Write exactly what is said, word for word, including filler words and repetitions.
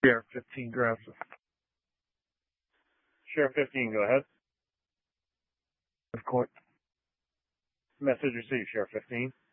Sheriff fifteen, Grafton. Sheriff fifteen, go ahead. Of course. Message received, Sheriff fifteen.